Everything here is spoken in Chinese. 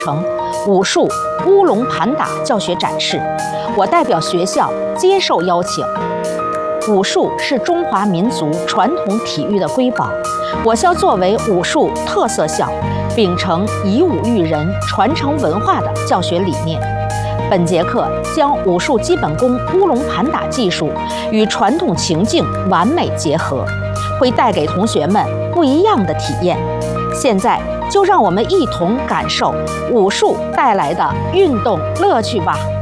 成武术乌龙盘打教学展示，我代表学校接受邀请。武术是中华民族传统体育的瑰宝，我校作为武术特色校，秉承以武育人、传承文化的教学理念。本节课将武术基本功乌龙盘打技术与传统情境完美结合，会带给同学们不一样的体验。现在就让我们一同感受武术带来的运动乐趣吧。